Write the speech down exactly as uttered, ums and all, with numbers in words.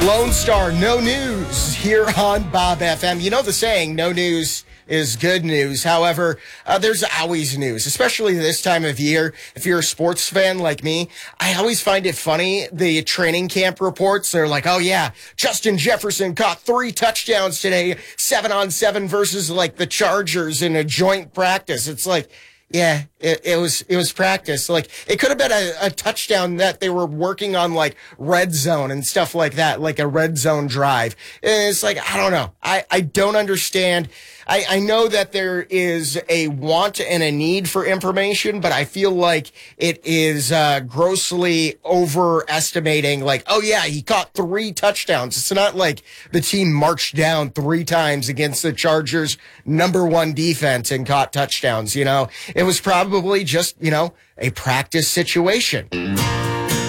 Lone Star, no news here on Bob F M. You know the saying, no news is good news. However, uh, there's always news, especially this time of year. If you're a sports fan like me, I always find it funny. The training camp reports, they're like, oh yeah, Justin Jefferson caught three touchdowns today, seven on seven versus like the Chargers in a joint practice. It's like, yeah, it, it was it was practice. Like, it could have been a, a touchdown that they were working on, like, red zone and stuff like that, like a red zone drive. It's like, I don't know. I, I don't understand. I, I know that there is a want and a need for information, but I feel like it is uh, grossly overestimating, like, oh, yeah, he caught three touchdowns. It's not like the team marched down three times against the Chargers' number one defense and caught touchdowns, you know? It was probably just, you know, a practice situation.